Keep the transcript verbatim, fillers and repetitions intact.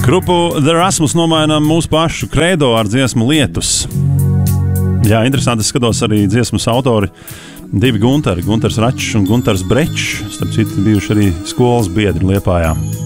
Grupu The Rasmus nomaina mūsu pašu kredo ar dziesmu Lietus. Jā, interesanti, es skatos arī dziesmas autori. Divi Guntari, Guntars Račs un Guntars Brečs. Starp citu, bijuši arī skolas biedri Liepājā.